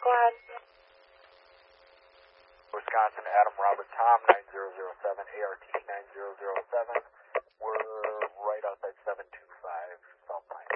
Go ahead. Wisconsin, Adam Robert Tom, 9007, ART 9007.